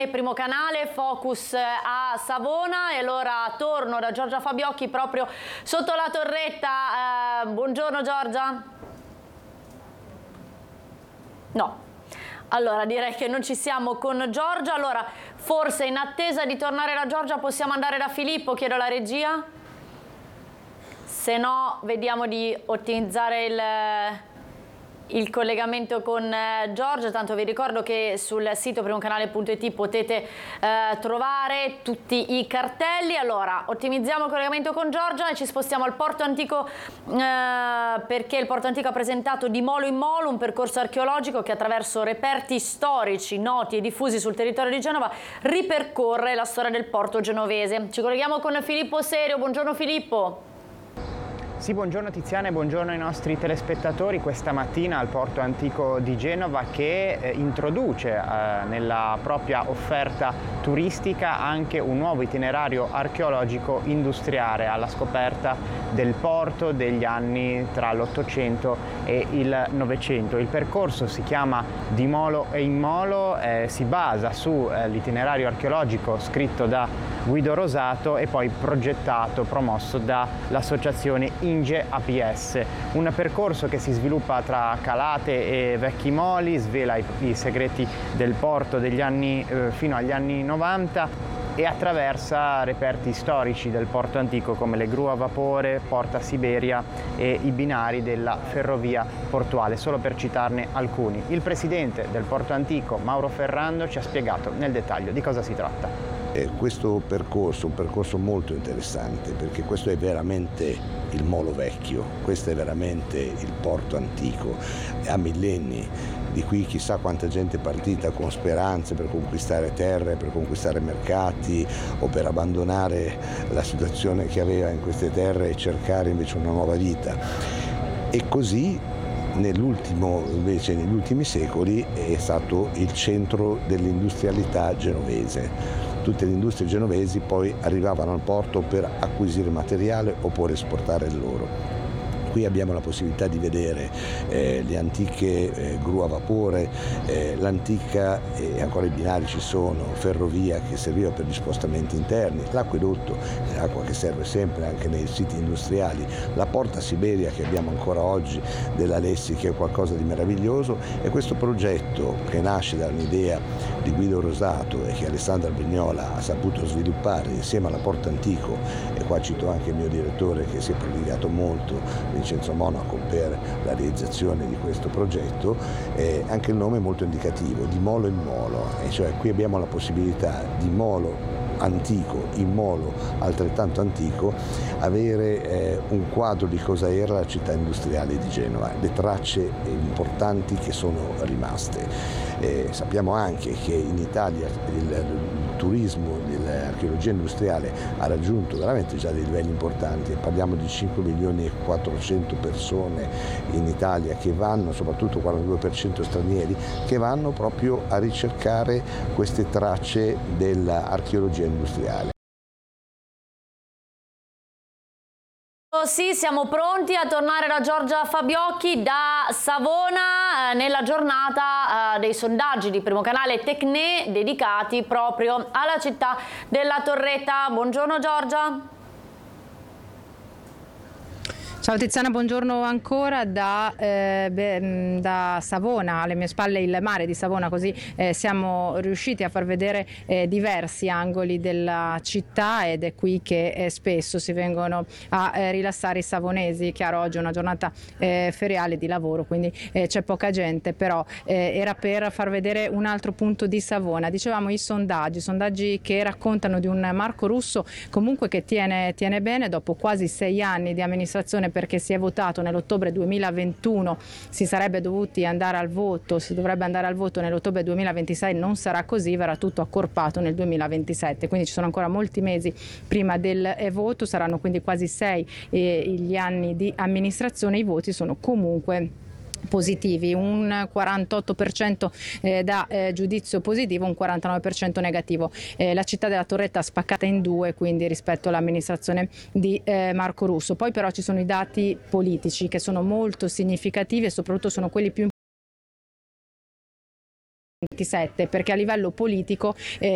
Primo canale, focus a Savona, e allora torno da Giorgia Fabiocchi proprio sotto la torretta. Buongiorno Giorgia. No, allora direi che non ci siamo con Giorgia. Allora forse in attesa di tornare da Giorgia possiamo andare da Filippo, chiedo alla regia. Se no vediamo di ottimizzare il collegamento con Giorgia. Tanto vi ricordo che sul sito primocanale.it potete trovare tutti i cartelli. Allora ottimizziamo il collegamento con Giorgia e ci spostiamo al Porto Antico, perché il Porto Antico ha presentato Di Molo in Molo, un percorso archeologico che attraverso reperti storici noti e diffusi sul territorio di Genova ripercorre la storia del porto genovese. Ci colleghiamo con Filippo Serio. Buongiorno Filippo. Sì, buongiorno Tiziana e buongiorno ai nostri telespettatori. Questa mattina al Porto Antico di Genova che introduce nella propria offerta turistica anche un nuovo itinerario archeologico industriale alla scoperta del porto degli anni tra l'800 e il 900. Il percorso si chiama Di Molo e in Molo, si basa sull'itinerario archeologico scritto da Guido Rosato e poi progettato, promosso dall'associazione Inge APS. Un percorso che si sviluppa tra calate e vecchi moli, svela i segreti del porto degli anni fino agli anni 90 e attraversa reperti storici del porto antico come le gru a vapore, Porta Siberia e i binari della ferrovia portuale, solo per citarne alcuni. Il presidente del Porto Antico, Mauro Ferrando, ci ha spiegato nel dettaglio di cosa si tratta. Questo percorso è un percorso molto interessante, perché questo è veramente il molo vecchio, questo è veramente il porto antico, ha millenni. Di qui chissà quanta gente è partita con speranze per conquistare terre, per conquistare mercati o per abbandonare la situazione che aveva in queste terre e cercare invece una nuova vita. E così negli ultimi secoli è stato il centro dell'industrialità genovese. Tutte le industrie genovesi poi arrivavano al porto per acquisire materiale oppure esportare il loro. Qui abbiamo la possibilità di vedere le antiche gru a vapore, l'antica, e ancora i binari ci sono, ferrovia che serviva per gli spostamenti interni, l'acquedotto, l'acqua che serve sempre anche nei siti industriali, la Porta Siberia che abbiamo ancora oggi della Lessi, che è qualcosa di meraviglioso, e questo progetto che nasce da un'idea di Guido Rosato e che Alessandra Vignola ha saputo sviluppare insieme alla Porto Antico, e qua cito anche il mio direttore che si è prodigato molto, Vincenzo Monaco, per la realizzazione di questo progetto. Anche il nome è molto indicativo, Di Molo in Molo, e cioè qui abbiamo la possibilità di molo antico in molo altrettanto antico avere un quadro di cosa era la città industriale di Genova, le tracce importanti che sono rimaste. Sappiamo anche che in Italia il turismo dell'archeologia industriale ha raggiunto veramente già dei livelli importanti, parliamo di 5 milioni e 400 persone in Italia che vanno, soprattutto 42% stranieri, che vanno proprio a ricercare queste tracce dell'archeologia industriale. Sì, siamo pronti a tornare da Giorgia Fabiocchi da Savona nella giornata dei sondaggi di Primo Canale Tecné dedicati proprio alla città della Torretta. Buongiorno Giorgia. Ciao Tiziana, buongiorno ancora da Savona, alle mie spalle il mare di Savona, così siamo riusciti a far vedere diversi angoli della città, ed è qui che spesso si vengono a rilassare i savonesi. Chiaro, oggi è una giornata feriale di lavoro, quindi c'è poca gente, però era per far vedere un altro punto di Savona. Dicevamo i sondaggi che raccontano di un Marco Russo comunque che tiene bene dopo quasi 6 anni di amministrazione, perché si è votato nell'ottobre 2021, si dovrebbe andare al voto nell'ottobre 2026, non sarà così, verrà tutto accorpato nel 2027, quindi ci sono ancora molti mesi prima del voto, saranno quindi quasi 6 gli anni di amministrazione. I voti sono comunque positivi, un 48% da giudizio positivo, un 49% negativo. La città della Torretta spaccata in due, quindi rispetto all'amministrazione di Marco Russo. Poi però ci sono i dati politici che sono molto significativi e soprattutto sono quelli più 27, perché a livello politico